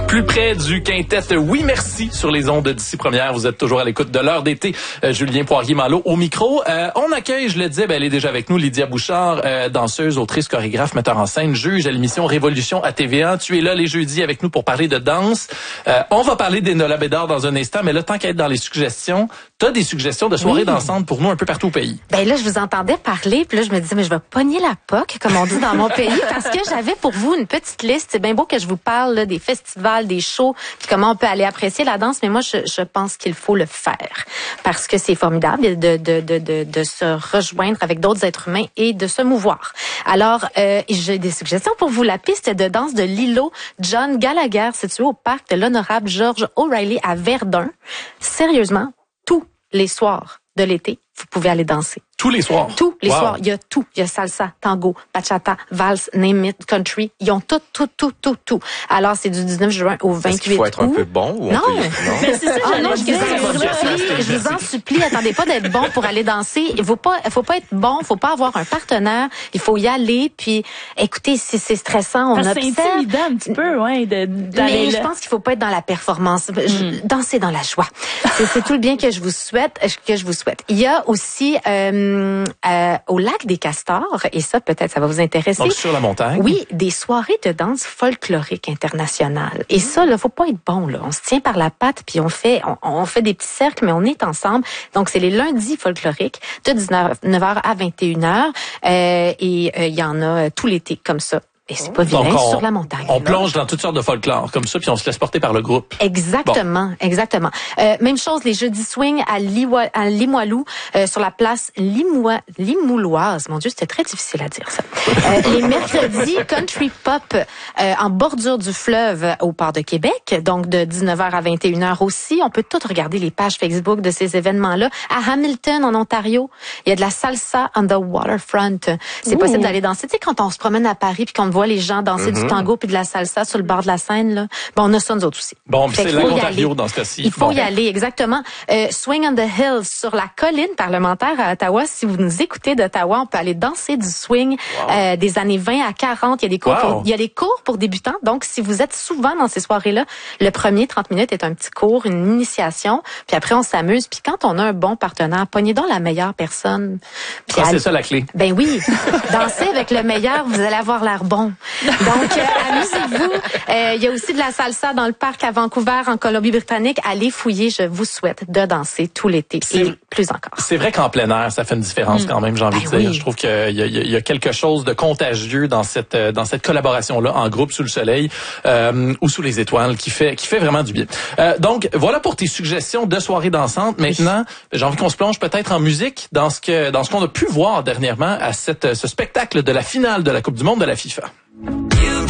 Plus près du quintet, oui merci, sur les ondes d'ici première. Vous êtes toujours à l'écoute de l'heure d'été. Julien Poirier-Malo au micro. On accueille, je le disais, elle est déjà avec nous, Lydia Bouchard, danseuse, autrice, chorégraphe, metteur en scène, juge à l'émission Révolution à TVA. Tu es là les jeudis avec nous pour parler de danse. On va parler des Nola Bédard dans un instant, mais là, tant qu'à être dans les suggestions, t'as des suggestions de soirées dansantes pour nous un peu partout au pays. Ben là, je vous entendais parler, puis là, je me disais, mais je vais pogner la POC, comme on dit dans mon pays, parce que j'avais pour vous une petite liste. C'est bien beau que je vous parle là, des festivals, des shows, puis comment on peut aller apprécier la danse, mais moi, je pense qu'il faut le faire, parce que c'est formidable de se rejoindre avec d'autres êtres humains et de se mouvoir. Alors, j'ai des suggestions pour vous. La piste de danse de Lilo John Gallagher, située au parc de l'honorable George O'Reilly à Verdun. Sérieusement, tous les soirs de l'été, vous pouvez aller danser. Tous les soirs? Tous les soirs. Il y a tout. Il y a salsa, tango, bachata, valse, name it, country. Ils ont tout. Alors, c'est du 19 juin au 28 août. Est-ce qu'il faut être un peu bon ou non. Mais c'est ça, Je vous en supplie, attendez pas d'être bon pour aller danser. Il faut pas être bon, faut pas avoir un partenaire. Il faut y aller. Puis, écoutez, si c'est stressant, on observe. C'est intimidant un petit peu, ouais, mais je pense qu'il faut pas être dans la performance. Danser dans la joie. C'est tout le bien que je vous souhaite. Il y a aussi au lac des Castors, et ça peut-être ça va vous intéresser. Donc sur la montagne. Oui, des soirées de danse folklorique internationale. Et ça, là, faut pas être bon, là. On se tient par la patte puis on fait des petits cercles, mais on est ensemble. Donc c'est les lundis folkloriques de 19h à 21h. Et il y en a tout l'été comme ça. Et c'est pas vilain, sur la montagne. On plonge dans toutes sortes de folklore, comme ça, puis on se laisse porter par le groupe. Exactement. Même chose, les jeudis swing à Limoilou, sur la place Limouloise. Mon Dieu, c'était très difficile à dire, ça. Les mercredis, country pop, en bordure du fleuve au port de Québec, donc de 19h à 21h aussi. On peut tout regarder les pages Facebook de ces événements-là. À Hamilton, en Ontario, il y a de la salsa on the waterfront. C'est possible d'aller danser. Tu sais, quand on se promène à Paris puis qu'on voit les gens danser du tango puis de la salsa sur le bord de la Seine, là. Bon, on a ça nous autres aussi. Bon, c'est l'Ontario dans ce cas-ci. Il faut y aller, exactement. Swing on the Hills, sur la colline parlementaire à Ottawa. Si vous nous écoutez d'Ottawa, on peut aller danser du swing des années 20 à 40. Il y a des cours il y a des cours pour débutants. Donc, si vous êtes souvent dans ces soirées-là, le premier 30 minutes est un petit cours, une initiation. Puis après, on s'amuse. Puis quand on a un bon partenaire, pognez donc la meilleure personne. C'est ça la clé. Ben oui. Dansez avec le meilleur, vous allez avoir l'air bon. Donc, amusez-vous. Il y a aussi de la salsa dans le parc à Vancouver, en Colombie-Britannique. Allez fouiller, je vous souhaite de danser tout l'été et plus encore. C'est vrai qu'en plein air, ça fait une différence quand même, j'ai envie de dire. Oui. Je trouve qu'il y a quelque chose de contagieux dans cette collaboration-là, en groupe sous le soleil ou sous les étoiles, qui fait vraiment du bien. Donc, voilà pour tes suggestions de soirées dansantes. Maintenant, j'ai envie qu'on se plonge peut-être en musique dans ce qu'on a pu voir dernièrement à ce spectacle de la finale de la Coupe du monde de la FIFA.